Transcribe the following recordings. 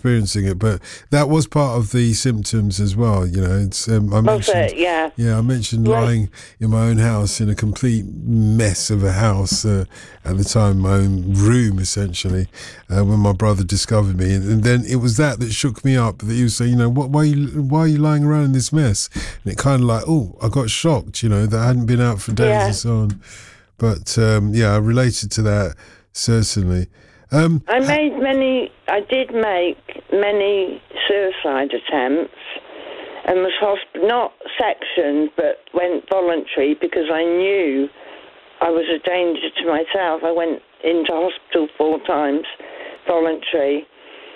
experiencing it, but that was part of the symptoms as well. You know, it's I mentioned, yeah, I mentioned lying in my own house in a complete mess of a house at the time, my own room essentially, when my brother discovered me, and then it was that shook me up. That he was saying, you know, why are you lying around in this mess? And it kind of like, oh, I got shocked, you know, that I hadn't been out for days and so on. But I related to that certainly. I did make many suicide attempts and was not sectioned, but went voluntary because I knew I was a danger to myself. I went into hospital 4 times voluntary.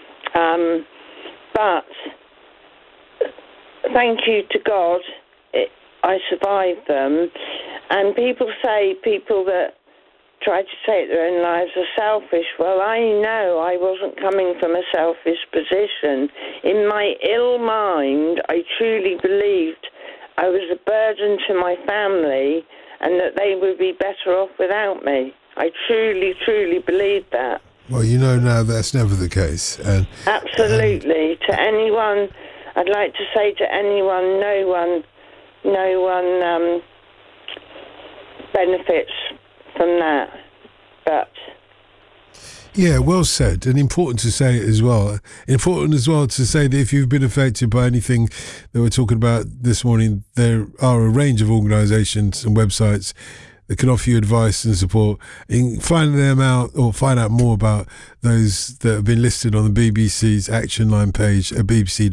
But thank you to God, I survived them. And people say people that try to take their own lives are selfish. Well, I know I wasn't coming from a selfish position. In my ill mind, I truly believed I was a burden to my family and that they would be better off without me. I truly, truly believed that. Well, you know now that's never the case. Absolutely. To anyone, I'd like to say to anyone, no one benefits from that. But yeah, well said, and important to say as well. Important as well to say that if you've been affected by anything that we're talking about this morning, there are a range of organisations and websites that can offer you advice and support. You can find them out or find out more about those that have been listed on the BBC's Action Line page at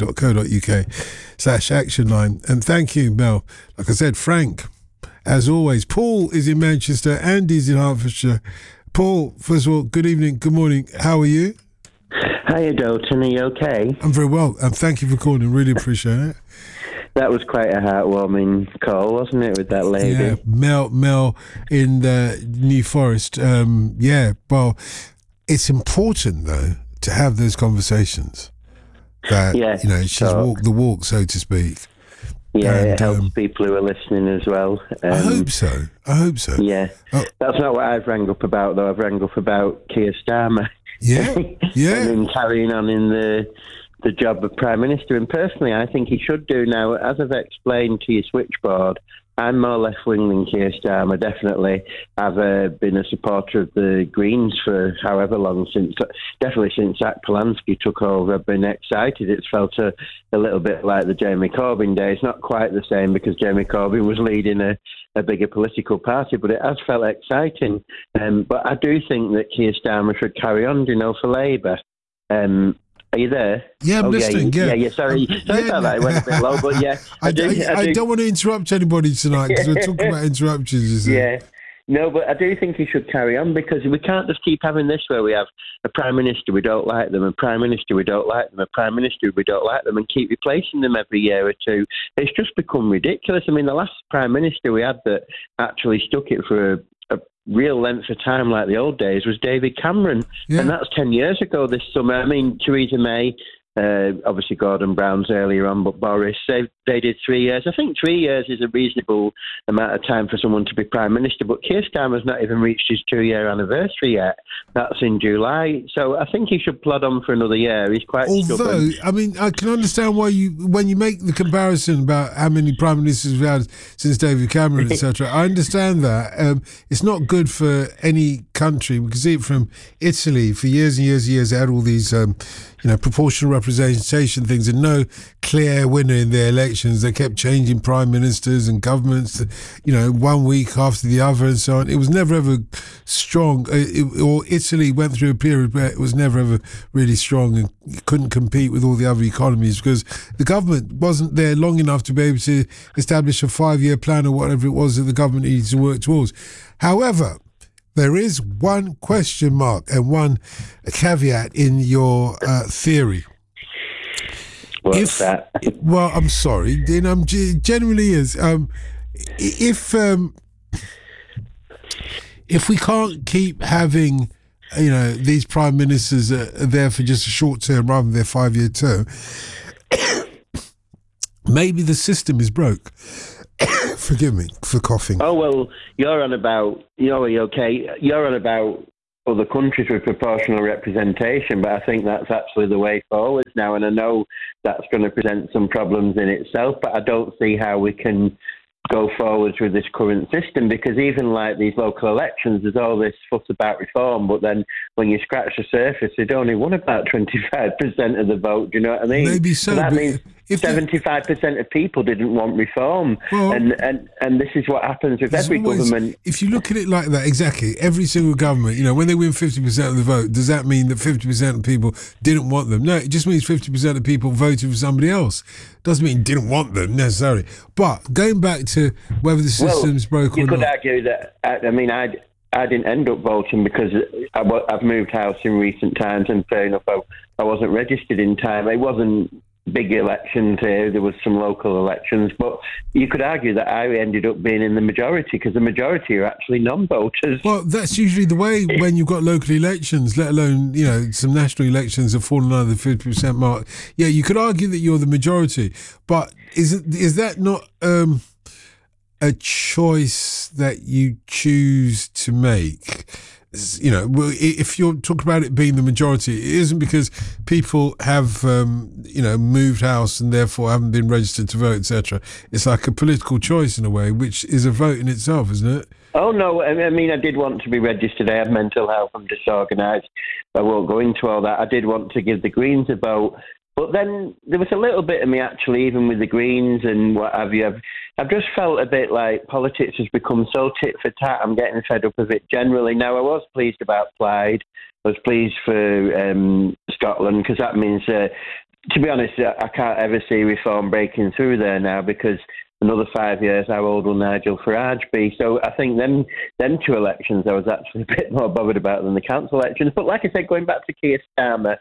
bbc.co.uk/Action Line. And thank you, Mel. Like I said, Frank, as always. Paul is in Manchester, Andy's in Hertfordshire. Paul, first of all, good evening, good morning. How are you? Hiya, Dalton. Are you okay? I'm very well, and thank you for calling. Really appreciate it. That was quite a heartwarming call, wasn't it, with that lady? Yeah, Mel in New Forest. Well, it's important, though, to have those conversations. That, she's walked the walk, so to speak. Yeah, and it helps people who are listening as well. I hope so. Yeah. That's not what I've rang up about, though. I've rang up about Keir Starmer. Yeah. And him carrying on in the job of Prime Minister. And personally, I think he should do now. As I've explained to your switchboard, I'm more left-wing than Keir Starmer, definitely. I've been a supporter of the Greens for however long, definitely since Zach Polanski took over. I've been excited. It's felt a little bit like the Jeremy Corbyn days. Not quite the same because Jeremy Corbyn was leading a bigger political party, but it has felt exciting. But I do think that Keir Starmer should carry on, for Labour. Are you there? Yeah, I'm listening. Yeah. Sorry about that. It went a bit low, but yeah. I don't want to interrupt anybody tonight because we're talking about interruptions. Yeah. No, but I do think he should carry on because we can't just keep having this where we have a Prime Minister, we don't like them, a Prime Minister, we don't like them, a Prime Minister, we don't like them, and keep replacing them every year or two. It's just become ridiculous. I mean, the last Prime Minister we had that actually stuck it for a real length of time like the old days was David Cameron, and that's 10 years ago this summer. I mean, Theresa May, obviously Gordon Brown's earlier on, but Boris, they did 3 years. I think 3 years is a reasonable amount of time for someone to be Prime Minister, but Keir Starmer's not even reached his 2-year anniversary yet. That's in July. So I think he should plod on for another year. He's quite stubborn. I mean, I can understand why when you make the comparison about how many Prime Ministers we've had since David Cameron, etc., I understand that. It's not good for any country. We can see it from Italy. For years and years and years, they had all these proportional representation things and no clear winner in their elections. They kept changing prime ministers and governments, 1 week after the other and so on. It was never ever strong. Italy went through a period where it was never ever really strong and couldn't compete with all the other economies because the government wasn't there long enough to be able to establish a 5-year plan or whatever it was that the government needed to work towards. However, there is one question mark and one caveat in your theory. What's that? Well, I'm sorry. Generally is. If we can't keep having, these prime ministers there for just a short term rather than their 5-year term, maybe the system is broke. Forgive me for coughing. Oh, well, you're on about, okay, you're on about other countries with proportional representation, but I think that's actually the way forward now. And I know that's going to present some problems in itself, but I don't see how we can go forwards with this current system, because even like these local elections, there's all this fuss about reform, but then when you scratch the surface, they'd only won about 25% of the vote. Do you know what I mean? Maybe so. That means 75% of people didn't want reform, and this is what happens with every government. If you look at it like that, exactly, every single government, when they win 50% of the vote, does that mean that 50% of people didn't want them? No, it just means 50% of people voted for somebody else. Doesn't mean didn't want them necessarily. But going back to whether the system's broke or not. You could argue that, I didn't end up voting because I've moved house in recent times, and fair enough, I wasn't registered in time. It wasn't big elections here. There was some local elections, but you could argue that I ended up being in the majority because the majority are actually non-voters. Well, that's usually the way when you've got local elections, let alone, some national elections have fallen under the 50% mark. Yeah, you could argue that you're the majority, but is that not a choice that you choose to make? If you're talking about it being the majority, it isn't because people have, moved house and therefore haven't been registered to vote, etc. It's like a political choice in a way, which is a vote in itself, isn't it? Oh, no. I mean, I did want to be registered. I have mental health. I'm disorganised. I won't go into all that. I did want to give the Greens a vote. But then there was a little bit of me, actually, even with the Greens and what have you. I've just felt a bit like politics has become so tit for tat. I'm getting fed up of it generally. Now, I was pleased about Plaid. I was pleased for Scotland, because that means, to be honest, I can't ever see reform breaking through there now, because another 5 years, how old will Nigel Farage be? So I think them two elections I was actually a bit more bothered about than the council elections. But like I said, going back to Keir Starmer,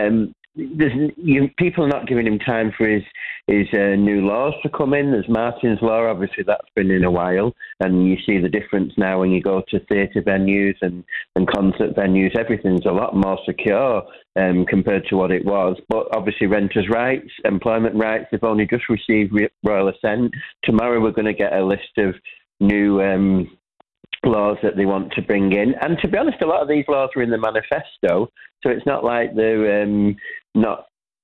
people are not giving him time for his new laws to come in. There's Martin's Law, obviously that's been in a while, and you see the difference now when you go to theatre venues and concert venues. Everything's a lot more secure compared to what it was. But obviously renters' rights, employment rights, they've only just received royal assent. Tomorrow we're going to get a list of new laws that they want to bring in. And to be honest, a lot of these laws were in the manifesto, so it's not like they're not,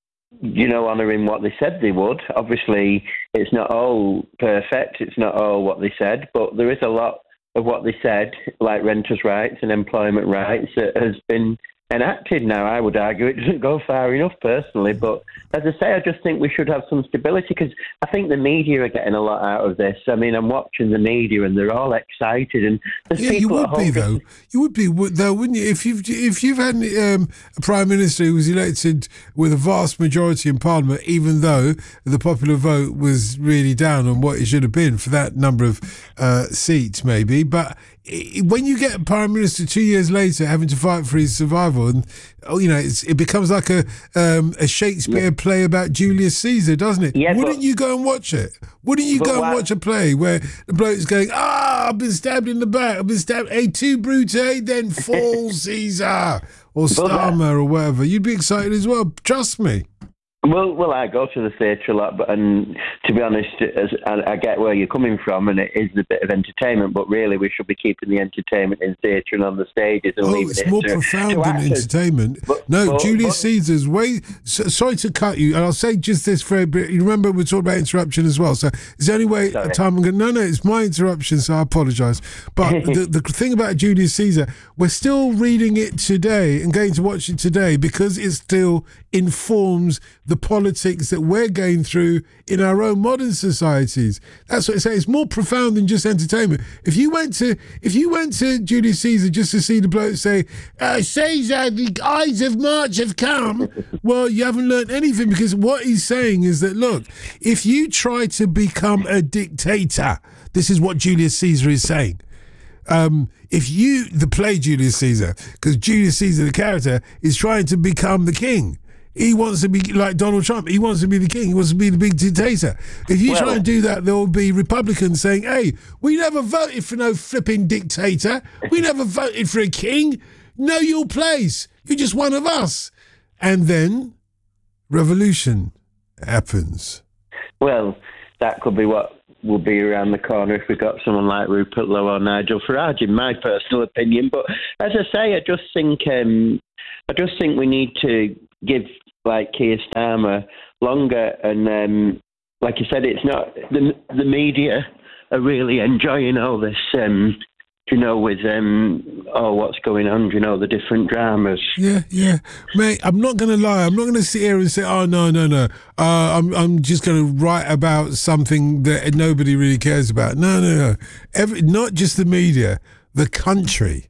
honouring what they said they would. Obviously, it's not all perfect, it's not all what they said, but there is a lot of what they said, like renters' rights and employment rights, that has been enacted now. I would argue it doesn't go far enough personally, but as I say, I just think we should have some stability, because I think the media are getting a lot out of this. I mean, I'm watching the media and they're all excited, and there's people you would be though. You would be though, wouldn't you? If you've had a prime minister who was elected with a vast majority in Parliament, even though the popular vote was really down on what it should have been for that number of seats, maybe, but when you get a prime minister 2 years later having to fight for his survival, and it becomes like a Shakespeare play about Julius Caesar, doesn't it? Yeah, wouldn't you go and watch it? Wouldn't you go and watch a play where the bloke's going, I've been stabbed in the back, I've been stabbed, tu Brute, then fall Caesar, or Starmer, or whatever? You'd be excited as well, trust me. Well, I go to the theatre a lot, and to be honest, I get where you're coming from, and it is a bit of entertainment, but really we should be keeping the entertainment in theatre and on the stages and leaving it to more profound than actors. Entertainment. Julius Caesar's way... sorry to cut you, and I'll say just this very bit. You remember we talked about interruption as well, so it's the only way time I'm going... No, it's my interruption, so I apologise. But the thing about Julius Caesar, we're still reading it today and going to watch it today because it still informs the politics that we're going through in our own modern societies. That's what I say. It's more profound than just entertainment. If you went to Julius Caesar just to see the bloke say, Caesar, the Ides of March have come, well, you haven't learned anything, because what he's saying is that, look, if you try to become a dictator, this is what Julius Caesar is saying. The play Julius Caesar, because Julius Caesar, the character, is trying to become the king. He wants to be like Donald Trump. He wants to be the king. He wants to be the big dictator. If you try and do that, there will be Republicans saying, hey, we never voted for no flipping dictator. We never voted for a king. Know your place. You're just one of us. And then revolution happens. Well, that could be what will be around the corner if we got someone like Rupert Lowe or Nigel Farage, in my personal opinion. But as I say, I just think we need to give like Keir Starmer longer. And like you said, it's not the media are really enjoying all this. With what's going on, the different dramas. Yeah. Mate, I'm not going to lie. I'm not going to sit here and say, oh, no. I'm just going to write about something that nobody really cares about. No. Not just the media, the country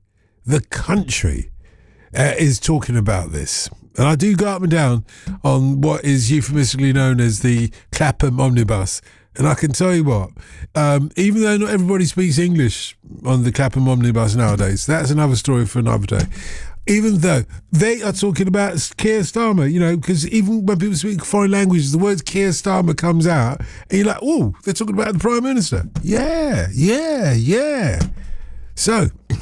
is talking about this. And I do go up and down on what is euphemistically known as the Clapham Omnibus. And I can tell you what, even though not everybody speaks English on the Clapham Omnibus nowadays, that's another story for another day. Even though they are talking about Keir Starmer, because even when people speak foreign languages, the word Keir Starmer comes out, and you're like, oh, they're talking about the Prime Minister. Yeah. So,